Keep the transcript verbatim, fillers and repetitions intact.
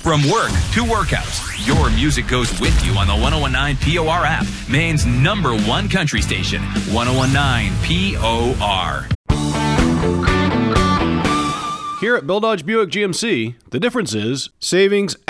From work to workouts, your music goes with you on the ten nineteen P O R app, Maine's number one country station, ten nineteen P O R. Here at Bill Dodge Buick G M C, the difference is savings